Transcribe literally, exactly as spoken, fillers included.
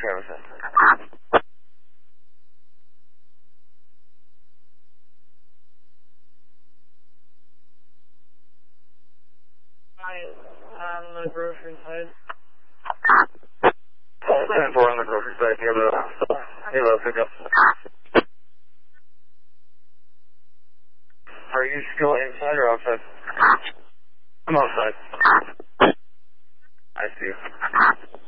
Travis in. I'm on the grocery side. ten four on the grocery side, near the, near the pickup. Are you still inside or outside? I'm outside. I see you.